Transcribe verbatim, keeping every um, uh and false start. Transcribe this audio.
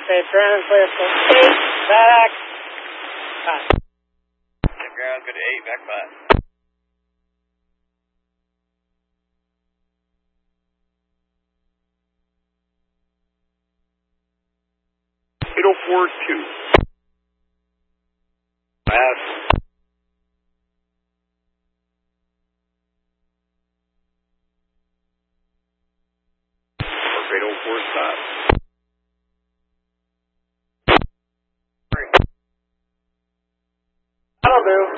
say ground clear for eight, back five. Ground good to eight, back five. eight oh four two. Pass. eight oh four stop. That'll do.